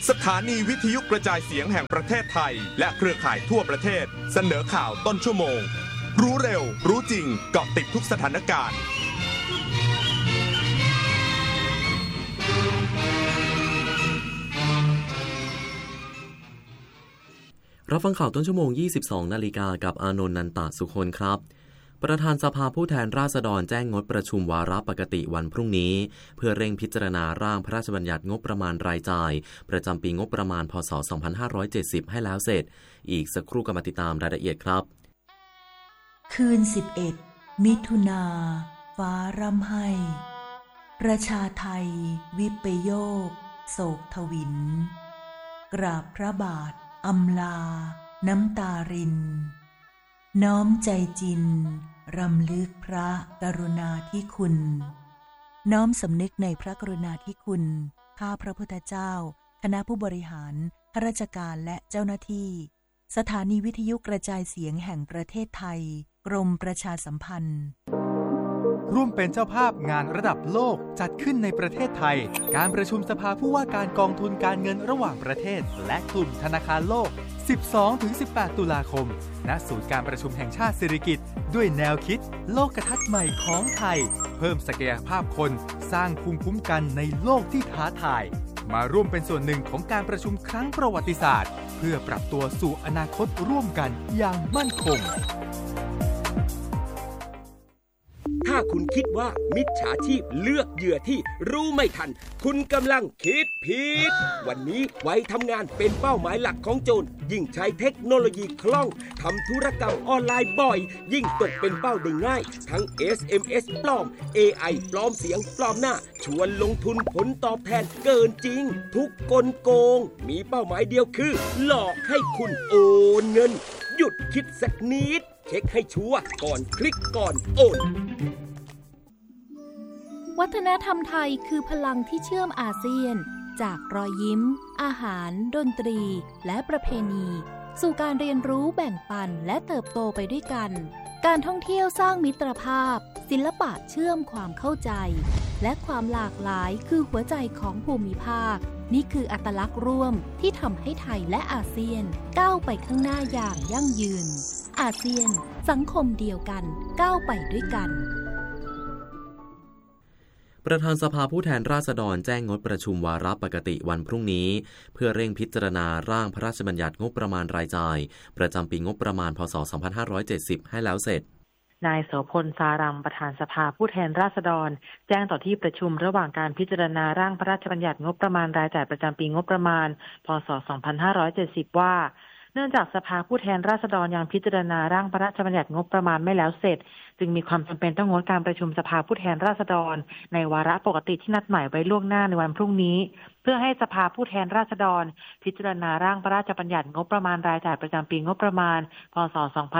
สถานีวิทยุกระจายเสียงแห่งประเทศไทยและเครือข่ายทั่วประเทศเสนอข่าวต้นชั่วโมงรู้เร็วรู้จริงเกาะติดทุกสถานการณ์รับฟังข่าวต้นชั่วโมง 22 นาฬิกากับอานนท์นันตสุคนครับประธานสภาผู้แทนราษฎรแจ้งงดประชุมวาระปกติวันพรุ่งนี้เพื่อเร่งพิจารณาร่างพระราชบัญญัติงบประมาณรายจ่ายประจำปีงบประมาณพ.ศ. 2570ให้แล้วเสร็จอีกสักครู่ก็มาติดตามรายละเอียดครับคืน11มิถุนาฟ้าร่ำไห้ประชาไทยวิปโยคโศกทวินกราบพระบาทอำลาน้ำตารินน้อมใจจินรำลึกพระกรุณาธิคุณน้อมสำนึกในพระกรุณาธิคุณข้าพระพุทธเจ้าคณะผู้บริหารข้าราชการและเจ้าหน้าที่สถานีวิทยุกระจายเสียงแห่งประเทศไทยกรมประชาสัมพันธ์ร่วมเป็นเจ้าภาพงานระดับโลกจัดขึ้นในประเทศไทยการประชุมสภาผู้ว่าการกองทุนการเงินระหว่างประเทศและกลุ่มธนาคารโลก 12-18 ตุลาคมณศูนย์การประชุมแห่งชาติสิริกิติ์ด้วยแนวคิดโลกทัศน์ใหม่ของไทยเพิ่มศักยภาพคนสร้างภูมิคุ้มกันในโลกที่ท้าทายมาร่วมเป็นส่วนหนึ่งของการประชุมครั้งประวัติศาสตร์เพื่อปรับตัวสู่อนาคตร่วมกันอย่างมั่นคงถ้าคุณคิดว่ามิจฉาชีพเลือกเหยื่อที่รู้ไม่ทันคุณกำลังคิดผิดวันนี้ไว้ทำงานเป็นเป้าหมายหลักของโจรยิ่งใช้เทคโนโลยีคล่องทำธุรกรรมออนไลน์บ่อยยิ่งตกเป็นเป้าได้ง่ายทั้ง SMS ปลอม AI ปลอมเสียงปลอมหน้าชวนลงทุนผลตอบแทนเกินจริงทุกกลโกงมีเป้าหมายเดียวคือหลอกให้คุณโอนเงินหยุดคิดสักนิดเช็คให้ชัวร์ก่อนคลิกก่อนโอนวัฒนธรรมไทยคือพลังที่เชื่อมอาเซียนจากรอยยิ้มอาหารดนตรีและประเพณีสู่การเรียนรู้แบ่งปันและเติบโตไปด้วยกันการท่องเที่ยวสร้างมิตรภาพศิลปะเชื่อมความเข้าใจและความหลากหลายคือหัวใจของภูมิภาคนี่คืออัตลักษณ์ร่วมที่ทำให้ไทยและอาเซียนก้าวไปข้างหน้าอย่างยั่งยืนอาเซียนสังคมเดียวกันก้าวไปด้วยกันประธานสภาผู้แทนราษฎรแจ้งงดประชุมวาระปกติวันพรุ่งนี้เพื่อเร่งพิจารณาร่างพระราชบัญญัติงบประมาณรายจ่ายประจำปีงบประมาณพ.ศ. 2570ให้แล้วเสร็จนายโสพลสารัมประธานสภาผู้แทนราษฎรแจ้งต่อที่ประชุมระหว่างการพิจารณาร่างพระราชบัญญัติงบประมาณรายจ่ายประจำปีงบประมาณพ.ศ. 2570ว่าเนื่องจากสภาผู้แทนราษฎรยังพิจารณาร่างพระราชบัญญัติงบประมาณไม่แล้วเสร็จจึงมีความจำเป็นต้องงดการประชุมสภาผู้แทนราษฎรในวาระปกติที่นัดหมายไว้ล่วงหน้าในวันพรุ่งนี้เพื่อให้สภาผู้แทนราษฎรพิจารณาร่างพระราชบัญญัติงบประมาณรายจ่ายประจำปีงบประมาณพ.ศ.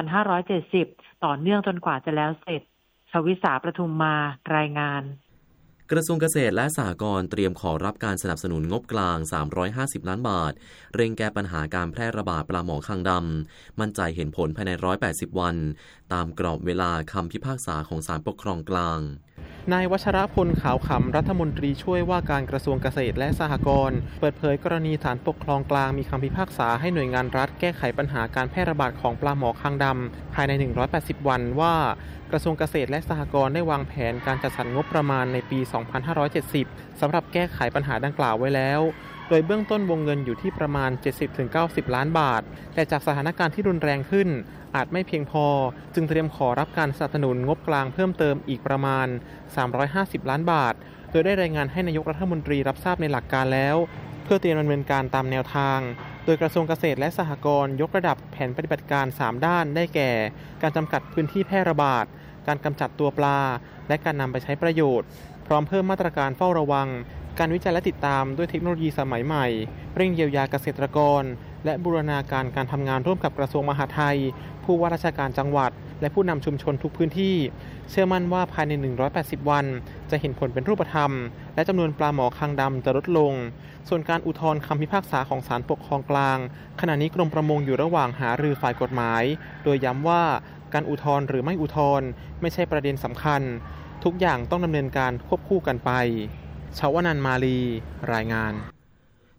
2570ต่อเนื่องจนกว่าจะแล้วเสร็จชวิสาประทุมมารายงานกระทรวงเกษตรและสหกรณ์เตรียมขอรับการสนับสนุนงบกลาง350ล้านบาทเร่งแก้ปัญหาการแพร่ระบาดปลาหมอคางดำมั่นใจเห็นผลภายใน180วันตามกรอบเวลาคำพิพากษาของศาลปกครองกลางนายวัชรพลขาวขำรัฐมนตรีช่วยว่าการกระทรวงเกษตรและสหกรณ์เปิดเผยกรณีศาลปกครองกลางมีคำพิพากษาให้หน่วยงานรัฐแก้ไขปัญหาการแพร่ระบาดของปลาหมอคางดำภายใน180วันว่ากระทรวงเกษตรและสหกรณ์ได้วางแผนการจัดสรรงบประมาณในปี 2570 สำหรับแก้ไขปัญหาดังกล่าวไว้แล้วโดยเบื้องต้นวงเงินอยู่ที่ประมาณ 70-90 ล้านบาทแต่จากสถานการณ์ที่รุนแรงขึ้นอาจไม่เพียงพอจึงเตรียมขอรับการสนับสนุนงบกลางเพิ่มเติมอีกประมาณ350ล้านบาทโดยได้รายงานให้นายกรัฐมนตรีรับทราบในหลักการแล้วเพื่อเตรียมดำเนินการตามแนวทางโดยกระทรวงเกษตรและสหกรณ์ยกระดับแผนปฏิบัติการ3ด้านได้แก่การจำกัดพื้นที่แพร่ระบาดการกำจัดตัวปลาและการนำไปใช้ประโยชน์พร้อมเพิ่มมาตรการเฝ้าระวังการวิจัยและติดตามด้วยเทคโนโลยีสมัยใหม่เร่งเยียวยาเกษตรกรและบูรณาการการทำงานร่วมกับกระทรวงมหาดไทยผู้ว่าราชการจังหวัดและผู้นำชุมชนทุกพื้นที่เชื่อมั่นว่าภายใน180วันจะเห็นผลเป็นรูปธรรมและจำนวนปลาหมอคางดำจะลดลงส่วนการอุทธรณ์คำพิพากษาของศาลปกครองกลางขณะนี้กรมประมงอยู่ระหว่างหารือฝ่ายกฎหมายโดยย้ำว่าการอุทธรณ์หรือไม่อุทธรณ์ไม่ใช่ประเด็นสำคัญทุกอย่างต้องดำเนินการควบคู่กันไปชวนันท์มาลีรายงาน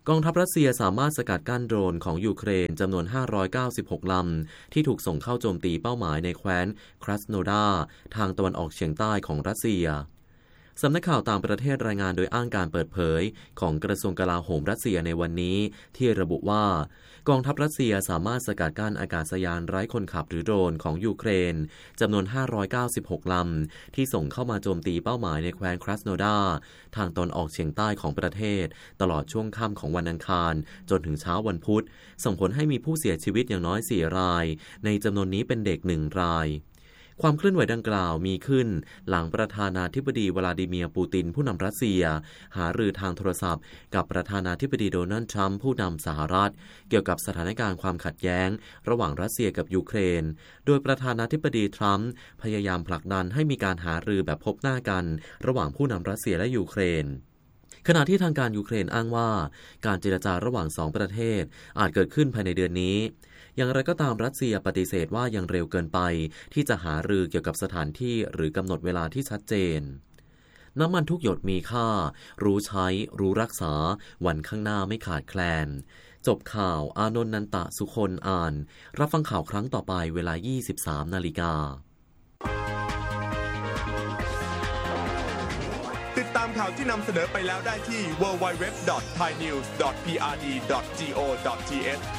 กองทัพรัสเซียสามารถสกัดกั้นโดรนของยูเครนจำนวน596ลำที่ถูกส่งเข้าโจมตีเป้าหมายในแคว้นครัสโนดาทางตะวันออกเฉียงใต้ของรัสเซียสำนักข่าวต่างประเทศรายงานโดยอ้างการเปิดเผยของกระทรวงกลาโหมรัสเซียในวันนี้ที่ระบุว่ากองทัพรัสเซียสามารถสกัดกั้นอากาศยานไร้คนขับหรือโดรนของยูเครนจำนวน596ลำที่ส่งเข้ามาโจมตีเป้าหมายในแคว้นครัสโนดาทางตอนออกเฉียงใต้ของประเทศตลอดช่วงค่ำของวันอังคารจนถึงเช้าวันพุธส่งผลให้มีผู้เสียชีวิตอย่างน้อย4รายในจำนวนนี้เป็นเด็ก1รายความเคลื่อนไหวดังกล่าวมีขึ้นหลังประธานาธิบดีวลาดิเมียร์ปูตินผู้นำรัสเซียหารือทางโทรศัพท์กับประธานาธิบดีโดนัลด์ทรัมป์ผู้นำสหรัฐเกี่ยวกับสถานการณ์ความขัดแย้งระหว่างรัสเซียกับยูเครนโดยประธานาธิบดีทรัมป์พยายามผลักดันให้มีการหารือแบบพบหน้ากันระหว่างผู้นำรัสเซียและยูเครนขณะที่ทางการยูเครนอ้างว่าการเจรจาระหว่าง2ประเทศอาจเกิดขึ้นภายในเดือนนี้อย่างไรก็ตามรัสเซียปฏิเสธว่ายังเร็วเกินไปที่จะหารือเกี่ยวกับสถานที่หรือกำหนดเวลาที่ชัดเจนน้ำมันทุกหยดมีค่ารู้ใช้รู้รักษาวันข้างหน้าไม่ขาดแคลนจบข่าวอานนท์ นันตะสุคนอ่านรับฟังข่าวครั้งต่อไปเวลา 23:00 น. ติดตามข่าวที่นำเสนอไปแล้วได้ที่ www.thainews.prd.go.th